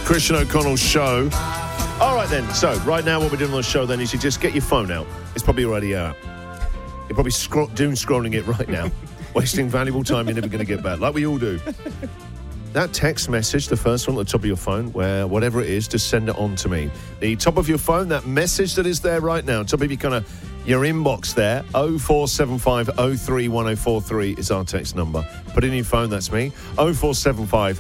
Christian O'Connell Show. All right, then. So, right now, what we're doing on the show, then, is you just get your phone out. It's probably already out. You're probably doom scrolling it right now, wasting valuable time you're never going to get back, like we all do. That text message, the first one at the top of your phone, where whatever it is, just send it on to me. The top of your phone, that message that is there right now, top of your inbox there, 0475 031043 is our text number. Put it in your phone, that's me, 0475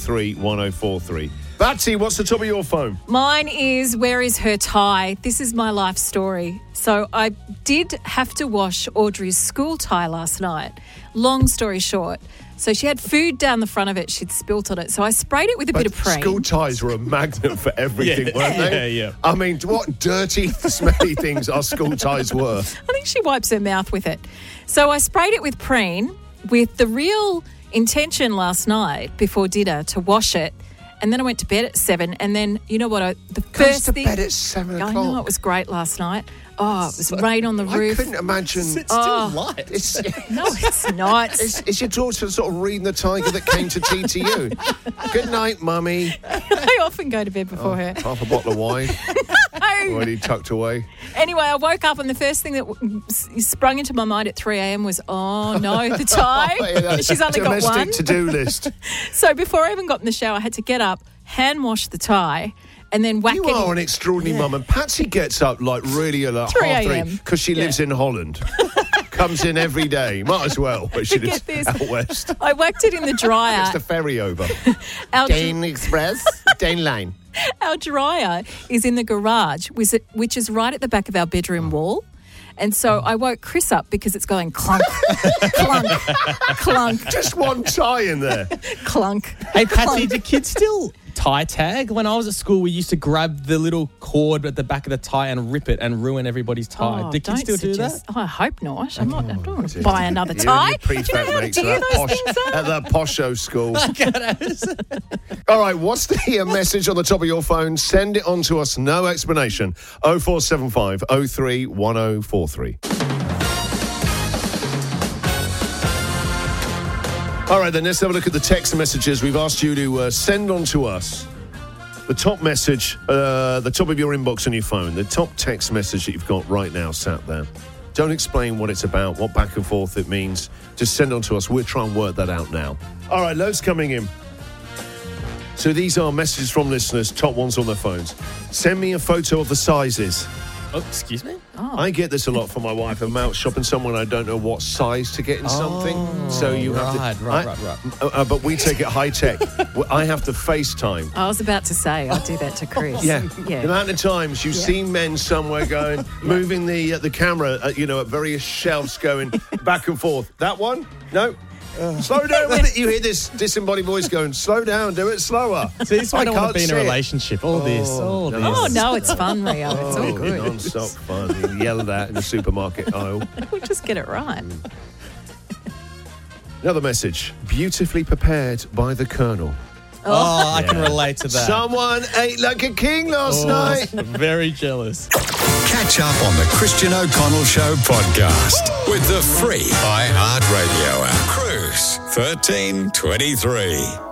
031043. Batsy, what's the top of your phone? Mine is, where is her tie? This is my life story. So I did have to wash Audrey's school tie last night. Long story short. So she had food down the front of it. She'd spilt on it. So I sprayed it with a bit of Preen. School ties were a magnet for everything, weren't they? Yeah. I mean, what dirty, smelly things our school ties were. I think she wipes her mouth with it. So I sprayed it with Preen with the real intention last night before dinner to wash it. And then I went to bed at 7. And then, you know what? Goes to bed at 7 o'clock. I know, it was great last night. Oh, it was rain on the roof. I couldn't imagine. It's still light. No, it's not. Is your daughter sort of reading the tiger that came to tea to you? Good night, Mummy. I often go to bed before her. Half a bottle of wine. Already tucked away. Anyway, I woke up and the first thing that sprung into my mind at 3 a.m. was, oh, no, the tie. She's only got one. Domestic to-do list. So before I even got in the shower, I had to get up, hand wash the tie, and then whack it in. You are an extraordinary mum. And Patsy gets up like really at 3 half 3 a.m. because she lives in Holland. Comes in every day. Might as well, but she lives this. out west. I whacked it in the dryer. It's the ferry over. Dane Express, Dane Line. Our dryer is in the garage, which is right at the back of our bedroom wall. And so I woke Chris up because it's going clunk, clunk, clunk. Just one tie in there. Clunk. Hey, Patsy, do kids still tie tag? When I was at school, we used to grab the little cord at the back of the tie and rip it and ruin everybody's tie. Oh, do kids still do that? Oh, I hope not. I don't want to buy another You tie. and your prefect mates do at those things at that posho school. All right, what's the message on the top of your phone? Send it on to us. No explanation. 0475 031043. All right, then let's have a look at the text messages. We've asked you to send on to us the top message, the top of your inbox on your phone, the top text message that you've got right now sat there. Don't explain what it's about, what back and forth it means. Just send on to us. We'll try and work that out now. All right, loads coming in. So these are messages from listeners, top ones on their phones. Send me a photo of the sizes. Oh, excuse me? Oh. I get this a lot from my wife. I'm out shopping somewhere and I don't know what size to get in something. So you have to... Right. But we take it high tech. I have to FaceTime. I was about to say, I do that to Chris. Yeah. The amount of times you've seen men somewhere going, moving the camera, at various shelves going back and forth. That one? No. Slow down with it. You hear this disembodied voice going, slow down, do it slower. See, this is why I don't want to be in a see it. relationship. All this. Oh, no, it's fun, Rio. It's all good. Non-stop fun. You yell at that in the supermarket aisle. We'll just get it right. Another message. Beautifully prepared by the Colonel. Oh, I can relate to that. Someone ate like a king last night. Very jealous. Catch up on the Christian O'Connell Show podcast with the free iHeartRadio app. Cruise 1323.